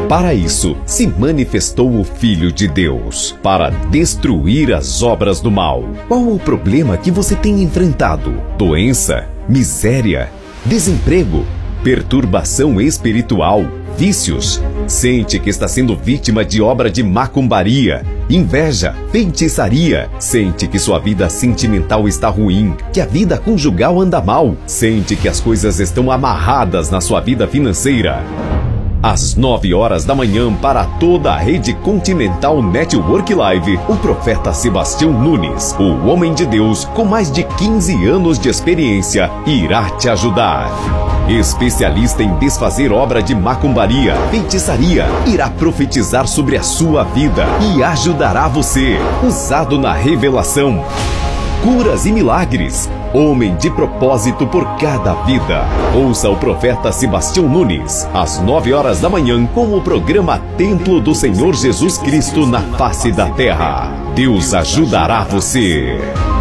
Para isso, se manifestou o Filho de Deus, para destruir as obras do mal. Qual o problema que você tem enfrentado? Doença? Miséria? Desemprego? Perturbação espiritual? Vícios? Sente que está sendo vítima de obra de macumbaria, inveja, feitiçaria? Sente que sua vida sentimental está ruim, que a vida conjugal anda mal? Sente que as coisas estão amarradas na sua vida financeira? Às 9 horas da manhã, para toda a Rede Continental Network Live, o profeta Sebastião Nunes, o homem de Deus com mais de 15 anos de experiência, irá te ajudar. Especialista em desfazer obra de macumbaria, feitiçaria, irá profetizar sobre a sua vida e ajudará você. Usado na revelação, curas e milagres. Homem de propósito por cada vida. Ouça o profeta Sebastião Nunes, às 9 horas da manhã, com o programa Templo do Senhor Jesus Cristo na face da terra. Deus ajudará você.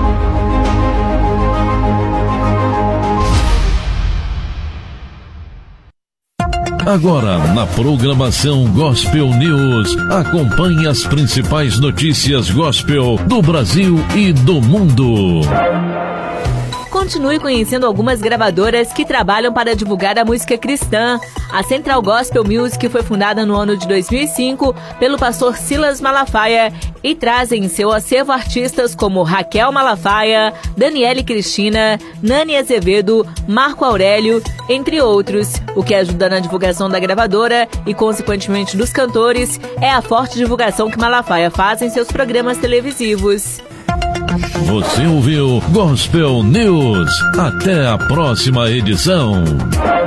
Agora, na programação Gospel News, acompanhe as principais notícias gospel do Brasil e do mundo. Continue conhecendo algumas gravadoras que trabalham para divulgar a música cristã. A Central Gospel Music foi fundada no ano de 2005 pelo pastor Silas Malafaia e traz em seu acervo artistas como Raquel Malafaia, Daniele Cristina, Nani Azevedo, Marco Aurélio, entre outros. O que ajuda na divulgação da gravadora e, consequentemente, dos cantores é a forte divulgação que Malafaia faz em seus programas televisivos. Você ouviu Gospel News. Até a próxima edição.